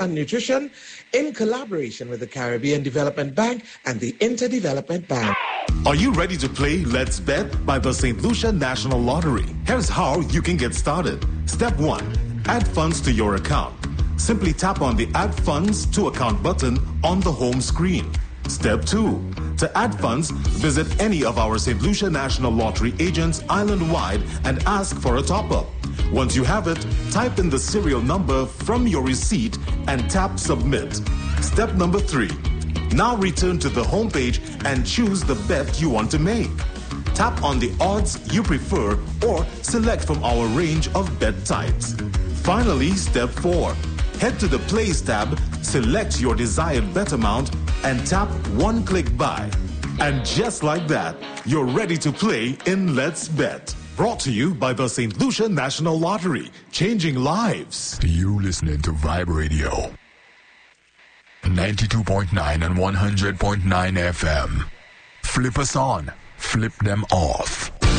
and Nutrition in collaboration with the Caribbean Development Bank and the Interdevelopment Bank. Are you ready to play Let's Bet by the St. Lucia National Lottery? Here's how you can get started. Step 1. Add funds to your account. Simply tap on the Add Funds to Account button on the home screen. Step 2. To add funds, visit any of our St. Lucia National Lottery agents island-wide and ask for a top-up. Once you have it, type in the serial number from your receipt and tap Submit. Step number 3. Now return to the homepage and choose the bet you want to make. Tap on the odds you prefer or select from our range of bet types. Finally, Step 4. Head to the Plays tab, select your desired bet amount, and tap one-click buy. And just like that, you're ready to play in Let's Bet. Brought to you by the St. Lucia National Lottery, changing lives. You listening to Vibe Radio. 92.9 and 100.9 FM. Flip us on, flip them off.